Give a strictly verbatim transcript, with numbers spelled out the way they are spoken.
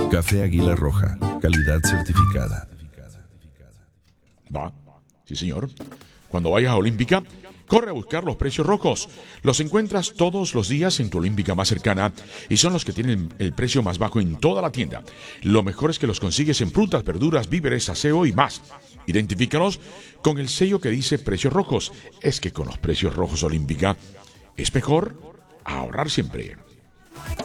Café Águila Roja, calidad certificada. Va, sí señor. Cuando vayas a Olímpica, corre a buscar los precios rojos. Los encuentras todos los días en tu Olímpica más cercana y son los que tienen el precio más bajo en toda la tienda. Lo mejor es que los consigues en frutas, verduras, víveres, aseo y más. Identifícalos con el sello que dice precios rojos. Es que con los precios rojos Olímpica es mejor ahorrar siempre.